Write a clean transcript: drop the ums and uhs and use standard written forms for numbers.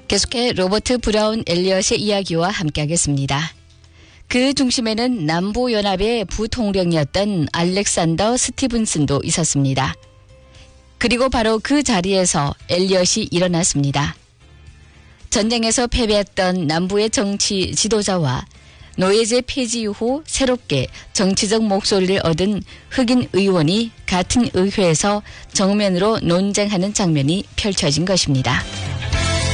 계속해 로버트 브라운 엘리엇의 이야기와 함께하겠습니다. 그 중심에는 남부연합의 부통령이었던 알렉산더 스티븐슨도 있었습니다. 그리고 바로 그 자리에서 엘리엇이 일어났습니다. 전쟁에서 패배했던 남부의 정치 지도자와 노예제 폐지 이후 새롭게 정치적 목소리를 얻은 흑인 의원이 같은 의회에서 정면으로 논쟁하는 장면이 펼쳐진 것입니다.